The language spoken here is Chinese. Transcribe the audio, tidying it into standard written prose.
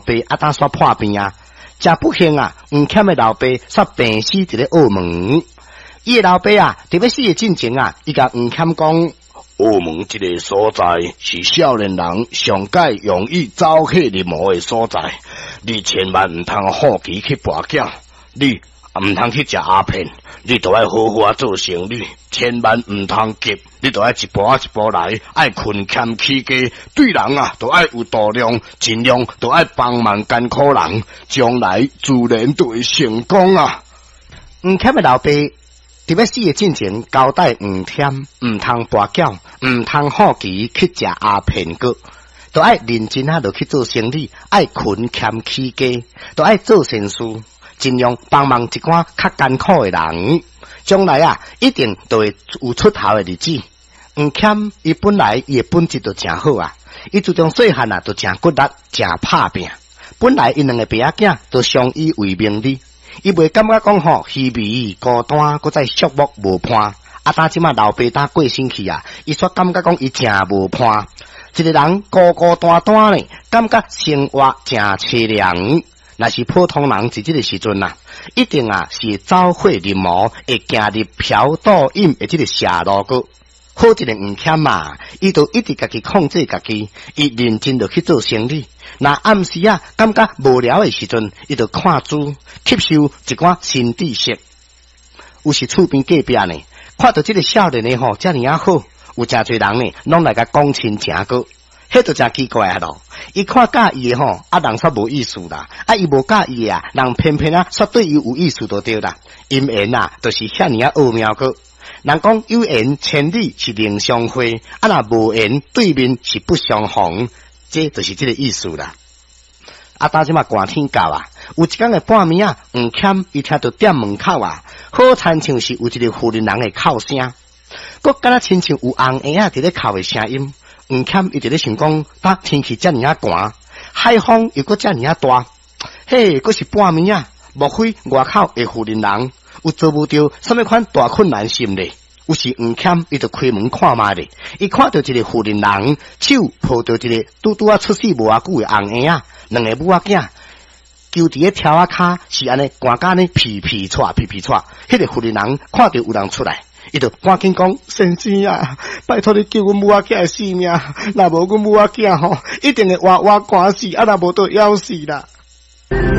爸当煞破病啊，真不幸啊，黄谦的老爸煞病死伫咧澳门。伊的老爸啊，伫要死的进前啊，伊甲黄谦讲。 澳门这个所在是少年人上界容易招黑入魔的所在，你千万唔通好奇去跋筊，你唔通去食鸦片，你都要好好做生意，千万唔通急，你都要一步一步来，爱勤俭起家，对人啊都爱有度量，尽量都爱帮忙艰苦人，将来自然就会成功啊！ 黄谦的老爸。伫要死的进前，交代黄谦唔通跋筊，唔通好奇去食鸦片个，都爱认真啊，落去做生意，爱勤俭起家，都爱做善事，尽量帮忙一寡较艰苦的人，将来啊，一定都会有出头的日子。黄谦伊本来伊的本质就真好啊，伊自从细汉啊，就真骨力，真拍拼。本来伊两个爸仔囝都相依为命的。伊袂感觉讲吼稀微孤单，搁再寂寞无伴。当即马老爸当过身去啊，伊煞感觉讲伊真无伴。一个人孤孤单单呢，感觉生活真凄凉。若是普通人伫即个时阵啊，一定啊是走火入魔，会行入嫖赌饮的即个邪路个。好一个黄谦嘛，伊就一直家己控制家己，伊认真着去做生意。那暗时啊，感觉无聊的时阵，伊就看书，吸收一寡新知识。有时厝边隔壁呢，看到这个少年的吼，遮尔啊好，有真侪人呢，拢来甲讲亲情个，迄就真奇怪啊咯。伊看介意的吼，人煞无意思啦；伊无介意的人偏偏煞对伊有意思就对啦。因缘啊，就是遐尔啊奥妙个。人讲有缘千里是另相会，若无缘对面是不相逢，这就是这个意思啦。当即嘛寒天到啊，有一天的半暝啊，黄谦伊听到店门口啊，好亲像是有一个妇人人的哭声，佮敢若亲像有红婴仔伫咧哭的声音。黄谦伊伫咧想讲，天气遮尔啊寒，海风又佮遮尔啊大，嘿，佮是半暝啊，莫非外口的妇人人有做无着什么款大困难心咧？有时黄谦伊就开门看嘛咧，伊看到一个妇人人手抱着一个拄啊出世无偌久的红婴仔，两个母仔囝揪伫咧条仔骹，是安尼寒甲呢皮皮喘。迄个妇人人看到有人出来，伊就赶紧讲：先生啊，拜托你救阮母仔囝的性命，若无阮母仔囝吼，一定会活活寒死，若无就夭死啦。